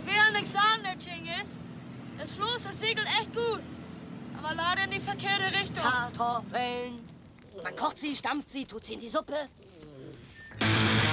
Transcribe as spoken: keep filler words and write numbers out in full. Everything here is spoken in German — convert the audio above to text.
Ich will nichts sagen, der Cengiz. Das Floß, das segelt echt gut. Aber leider in die verkehrte Richtung. Kartoffeln. Man kocht sie, stampft sie, tut sie in die Suppe.